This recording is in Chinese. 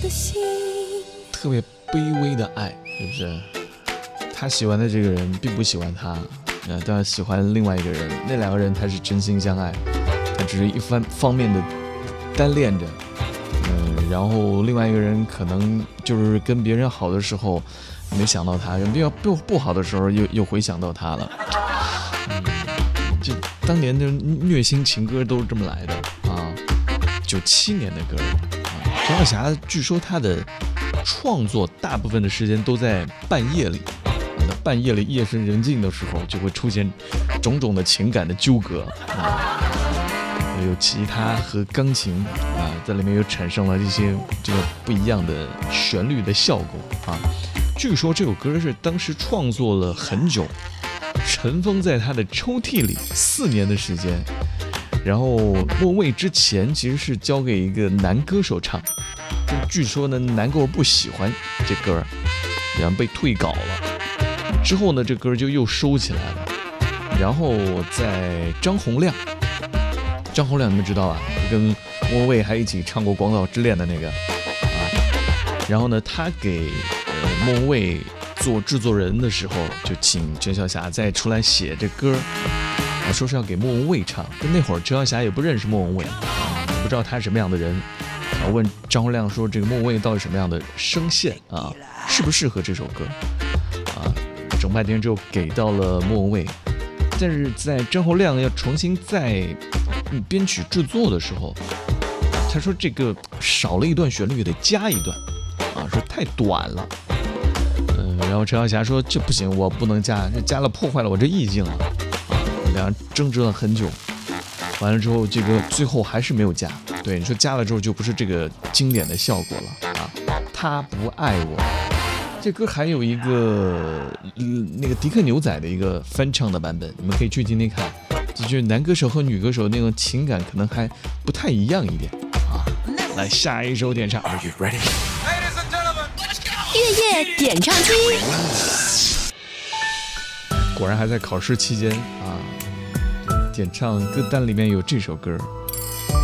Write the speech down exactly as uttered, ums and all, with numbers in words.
特别卑微的爱，是不是？他喜欢的这个人并不喜欢他，呃，但喜欢另外一个人，那两个人他是真心相爱，他只是一方方面的单恋着，嗯、呃，然后另外一个人可能就是跟别人好的时候没想到他，跟别人不不好的时候又又回想到他了，嗯，就当年的虐心情歌都是这么来的啊，九七年的歌啊，陈小霞据说他的创作大部分的时间都在半夜里，半夜里夜深人静的时候就会出现种种的情感的纠葛啊，有吉他和钢琴啊，在里面又产生了一些这个不一样的旋律的效果啊。据说这首歌是当时创作了很久，尘封在他的抽屉里四年的时间，然后莫文蔚之前其实是交给一个男歌手唱，据说呢男歌手不喜欢这歌，然后被退稿了，之后呢这歌就又收起来了，然后在张洪量，张洪量你们知道啊，跟莫文蔚还一起唱过《广岛之恋》的那个啊，然后呢他给呃莫文蔚做制作人的时候，就请陈小霞再出来写这歌，啊，说是要给莫文蔚唱。但那会儿陈小霞也不认识莫文蔚，啊，不知道他是什么样的人。啊，问张洪量说：“这个莫文蔚到底什么样的声线啊？适不适合这首歌？”啊，整半天之后给到了莫文蔚，但是在张洪量要重新再编曲制作的时候，他说这个少了一段旋律，得加一段，啊，说太短了。嗯，然后陈小霞说这不行，我不能加，这加了破坏了我这意境了。啊，两人争执了很久，完了之后这个最后还是没有加。对，你说加了之后就不是这个经典的效果了啊。他不爱我，这歌还有一个、嗯、那个迪克牛仔的一个翻唱的版本，你们可以去听听看。就是男歌手和女歌手那种情感可能还不太一样一点啊。来下一首点唱 ，Are you ready？ 月夜点唱机， 果然还在考试期间啊。点唱歌单里面有这首歌。